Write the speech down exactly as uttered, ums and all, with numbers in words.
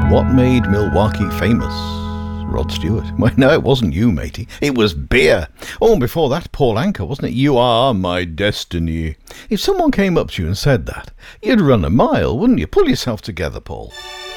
What made Milwaukee famous? Rod Stewart. Well, no, it wasn't you, matey. It was beer. Oh, and before that, Paul Anka, wasn't it? You are my destiny. If someone came up to you and said that, you'd run a mile, wouldn't you? Pull yourself together, Paul.